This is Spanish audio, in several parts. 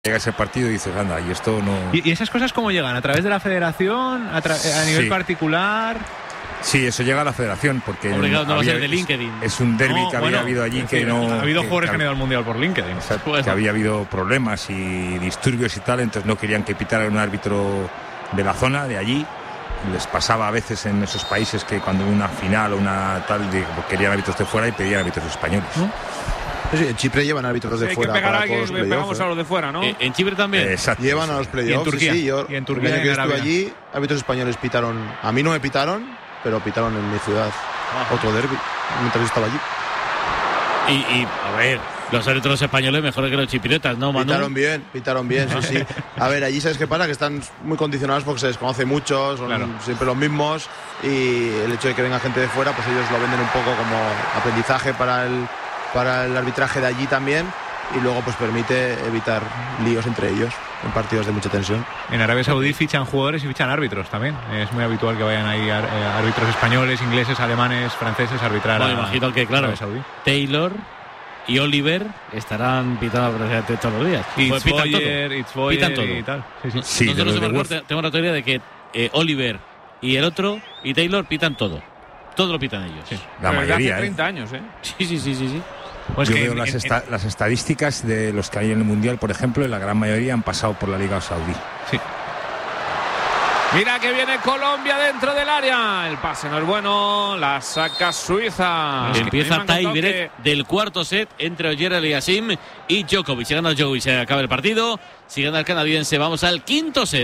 Llega ese partido y dices, anda, y esto no... ¿Y esas cosas cómo llegan? ¿A través de la federación? ¿A nivel particular? Sí, eso llega a la federación, porque... Obligado, no va a ser de LinkedIn. Es un derbi que había habido allí que no... Ha habido jugadores que han ido al Mundial por LinkedIn. Que había habido problemas y disturbios y tal, entonces no querían que pitara un árbitro de la zona, de allí. Les pasaba a veces en esos países que cuando una final o una tal, querían árbitros de fuera y pedían árbitros españoles. Sí, en Chipre llevan árbitros de fuera para todos los playoffs. Pegamos a los de fuera, ¿no? En Chipre también. Exacto. Llevan a los playoffs. Y en Turquía. Sí, yo, y en Turquía. El año que estuve allí, árbitros españoles pitaron. A mí no me pitaron, pero pitaron en mi ciudad. Otro derbi, mientras yo estaba allí. Y a ver, los árbitros españoles mejores que los chipriotas, ¿no, Manu? Pitaron bien, sí. A ver, allí ¿sabes qué pasa? Que están muy condicionados porque se les conoce mucho, son siempre los mismos, y el hecho de que venga gente de fuera, pues ellos lo venden un poco como aprendizaje para el arbitraje de allí también, y luego pues permite evitar líos entre ellos en partidos de mucha tensión. En Arabia Saudí fichan jugadores y fichan árbitros también. Es muy habitual que vayan ahí árbitros españoles, ingleses, alemanes, franceses a arbitrar. Bueno, imagino que, claro, Taylor y Oliver estarán pitando prácticamente todos los días. Pitan todo y tal. Sí. Nosotros tengo la teoría de que Oliver y el otro y Taylor pitan todo. Todo lo pitan ellos. Sí. La mayoría, hace 30 años, ¿eh? Sí. Pues yo veo las estadísticas de los que hay en el Mundial, por ejemplo, la gran mayoría han pasado por la Liga Saudí. Sí. Mira que viene Colombia dentro del área. El pase no es bueno, la saca Suiza. Empieza tiebreak del cuarto set entre Ogier Aliassime y Djokovic. Si gana Djokovic se acaba el partido. Si gana el canadiense vamos al quinto set.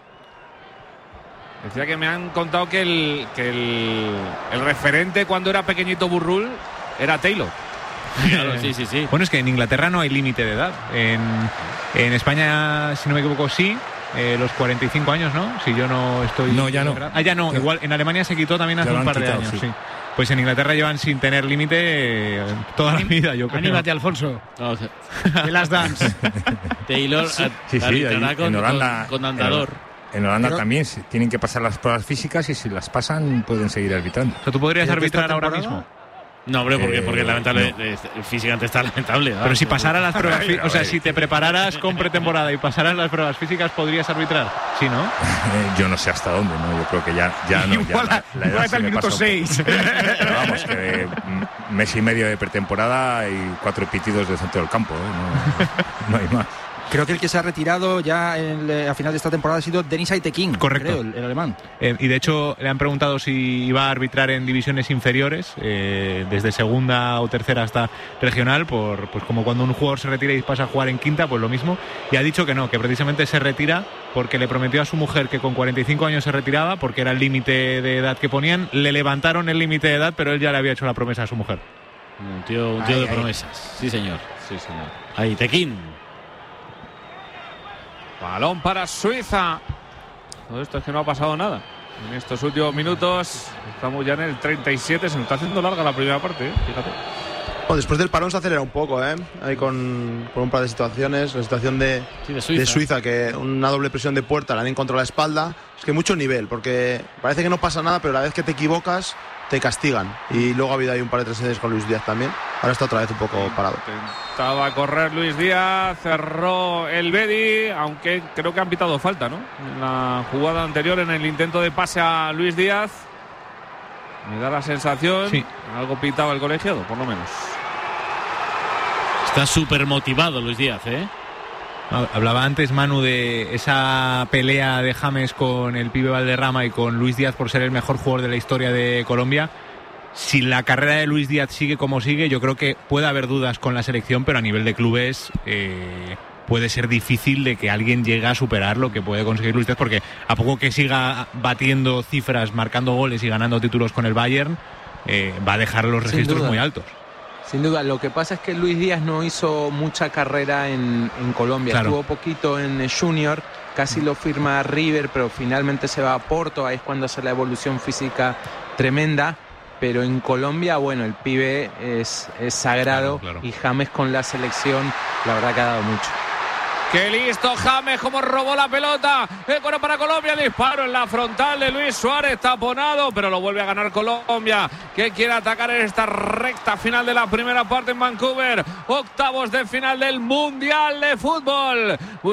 Decía que me han contado que el referente cuando era pequeñito Burrul era Taylor. Claro, sí. Bueno, es que en Inglaterra no hay límite de edad. En España, si no me equivoco, sí. Los 45 años, ¿no? Si yo no estoy... No, ya no. Ya no. Igual en Alemania se quitó también hace un par de años. Sí. Pues en Inglaterra llevan sin tener límite toda la vida, yo creo. Anímate, Alfonso. De las Dance. Taylor arbitrará con andador. En Holanda también tienen que pasar las pruebas físicas y si las pasan pueden seguir arbitrando. O sea, ¿tú podrías arbitrar ahora mismo? No, hombre, porque lamentable, físicamente está lamentable. Pero si pasaras las pruebas físicas, o sea, si te prepararas con pretemporada y pasaras las pruebas físicas, ¿podrías arbitrar? Sí, ¿no? Yo no sé hasta dónde, ¿no? Yo creo que ya no. Igual la edad hasta el minuto 6. Pero vamos, que mes y medio de pretemporada y 4 pitidos del centro del campo, ¿eh? No hay más. Creo que el que se ha retirado ya a final de esta temporada ha sido Denis Aitekin. Correcto. Creo, el alemán. Y de hecho le han preguntado si iba a arbitrar en divisiones inferiores, desde segunda o tercera hasta regional, pues como cuando un jugador se retira y pasa a jugar en quinta, pues lo mismo. Y ha dicho que no, que precisamente se retira porque le prometió a su mujer que con 45 años se retiraba, porque era el límite de edad que ponían. Le levantaron el límite de edad, pero él ya le había hecho la promesa a su mujer. Un tío de promesas. Sí, señor. Aitekin. Balón para Suiza. Todo esto es que no ha pasado nada. En estos últimos minutos estamos ya en el 37. Se nos está haciendo larga la primera parte, fíjate. Bueno, después del parón se acelera un poco, ahí con un par de situaciones. La situación de Suiza, que una doble presión de puerta, la han encontrado la espalda. Es que mucho nivel, porque parece que no pasa nada, pero la vez que te equivocas te castigan. Y luego ha habido ahí un par de transiciones con Luis Díaz también. Ahora está otra vez un poco parado. Intentaba correr Luis Díaz, cerró el Bedi, aunque creo que han pitado falta, ¿no? En la jugada anterior, en el intento de pase a Luis Díaz. Me da la sensación, algo pitaba el colegiado, por lo menos. Está súper motivado Luis Díaz, ¿eh? Hablaba antes Manu de esa pelea de James con el pibe Valderrama y con Luis Díaz por ser el mejor jugador de la historia de Colombia. Si la carrera de Luis Díaz sigue como sigue, yo creo que puede haber dudas con la selección, pero a nivel de clubes puede ser difícil de que alguien llegue a superar lo que puede conseguir Luis Díaz, porque a poco que siga batiendo cifras, marcando goles y ganando títulos con el Bayern, va a dejar los registros muy altos. Sin duda, lo que pasa es que Luis Díaz no hizo mucha carrera en Colombia, claro. Estuvo poquito en Junior, casi lo firma River, pero finalmente se va a Porto, ahí es cuando hace la evolución física tremenda, pero en Colombia, bueno, el pibe es sagrado, claro. Y James con la selección, la verdad que ha dado mucho. Qué listo James, como robó la pelota. Bueno, para Colombia, disparo en la frontal de Luis Suárez, taponado, pero lo vuelve a ganar Colombia, que quiere atacar en esta recta final de la primera parte en Vancouver. Octavos de final del Mundial de Fútbol.